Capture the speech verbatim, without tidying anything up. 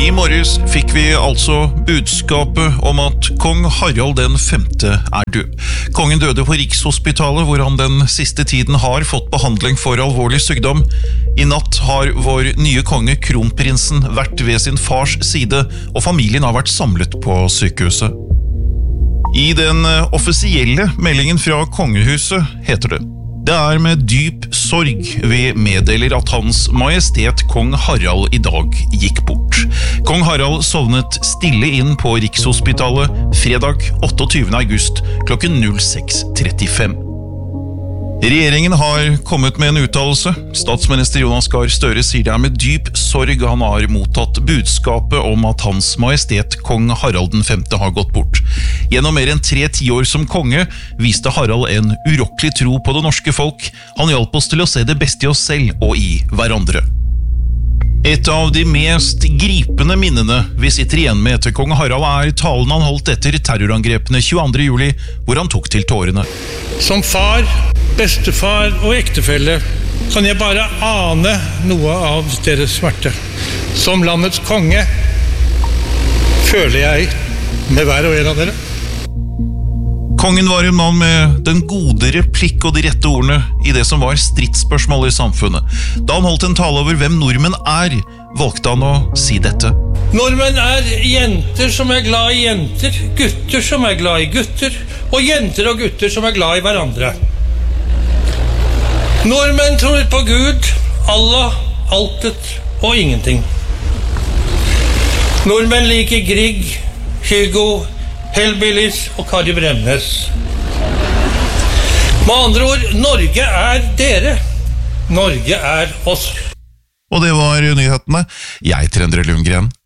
I morges fikk vi altså budskapet om at kong Harald den femte er død. Kongen døde på Rikshospitalet, hvor han den siste tiden har fått behandling for alvorlig sykdom. I natt har vår nye konge, kronprinsen, vært ved sin fars side, og familien har vært samlet på sykehuset. I den offisielle meldingen fra kongehuset heter det: Det er med dyp sorg vi meddeler at hans majestet kong Harald i dag gikk bort. Kong Harald sovnet stille inn på Rikshospitalet fredag otteogtyvende august klokken seks trettifem. Regjeringen har kommet med en uttalelse. Statsminister Jonas Gahr Støre sier det er med dyp sorg han har mottatt budskapet om at hans majestet kong Harald den femte har gått bort. Gjennom mer enn tre tiår som konge viste Harald en urokkelig tro på det norske folk. Han hjalp oss til å se det beste i oss selv og i hverandre. Et av de mest gripende minnene vi sitter igjen med etter kong Harald er talen han holdt etter terrorangrepene tjueandre juli, hvor han tok til tårene. Som far, bestefar og ektefelle kan jeg bare ane noe av deres smerte. Som landets konge føler jeg med hver og en av dere. Kongen var en mann med den gode replikk og de rette ordene i det som var stridsspørsmål i samfunnet. Da han holdt en tale over hvem nordmenn er, valgte han å si dette. Nordmenn er jenter som er glad i jenter, gutter som er glad i gutter, og jenter og gutter som er glad i hverandre. Nordmenn tror på Gud, Allah, altet og ingenting. Nordmenn liker Grieg, Hugo, Hellbillies og Kari Bremnes. Med andre ord, Norge er dere. Norge er oss. Og det var nyhetene. Jeg heter Endre Lundgren.